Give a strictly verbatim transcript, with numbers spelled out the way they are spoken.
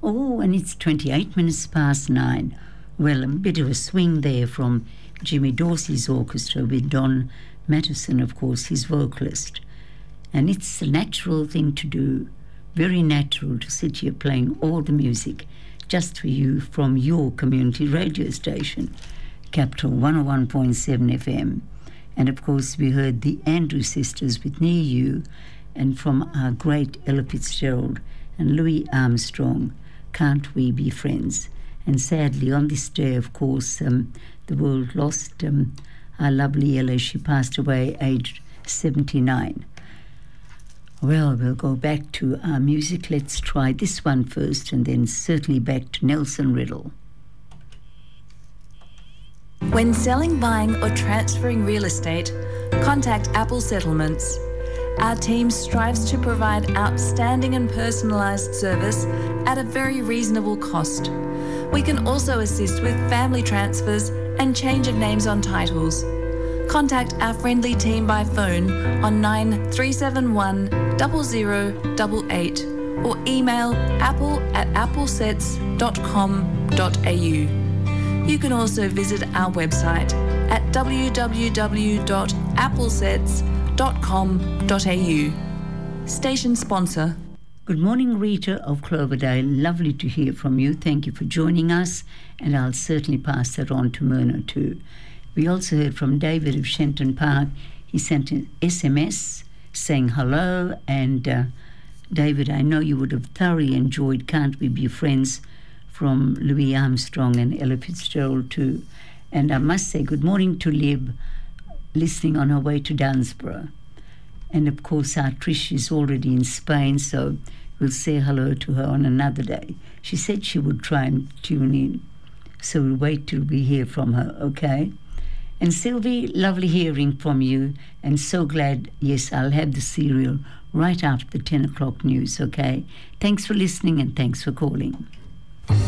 Oh, and it's twenty-eight minutes past nine. Well, a bit of a swing there from Jimmy Dorsey's orchestra with Don Mattison, of course, his vocalist. And it's a natural thing to do, very natural to sit here playing all the music just for you from your community radio station, Capital one oh one point seven F M. And of course, we heard the Andrew Sisters with Near You, and from our great Ella Fitzgerald and Louis Armstrong, Can't We Be Friends? And sadly, on this day, of course, um, the world lost um, our lovely Ella. She passed away aged seventy-nine. Well, we'll go back to our music. Let's try this one first, and then certainly back to Nelson Riddle. When selling, buying or transferring real estate, contact Apple Settlements. Our team strives to provide outstanding and personalised service at a very reasonable cost. We can also assist with family transfers and change of names on titles. Contact our friendly team by phone on nine three seven one zero zero eight eight or email apple at applesets dot com dot a u. You can also visit our website at w w w dot applesets dot com dot a u. Station sponsor. Good morning, Rita of Cloverdale. Lovely to hear from you. Thank you for joining us, and I'll certainly pass that on to Myrna too. We also heard from David of Shenton Park. He sent an S M S saying hello, and uh, David, I know you would have thoroughly enjoyed Can't We Be Friends from Louis Armstrong and Ella Fitzgerald too. And I must say good morning to Lib, listening on her way to Dunsborough. And of course our Trish is already in Spain, so we'll say hello to her on another day. She said she would try and tune in, so we'll wait till we hear from her, okay? And Sylvie, lovely hearing from you, and so glad, yes, I'll have the serial right after the ten o'clock news, okay? Thanks for listening and thanks for calling.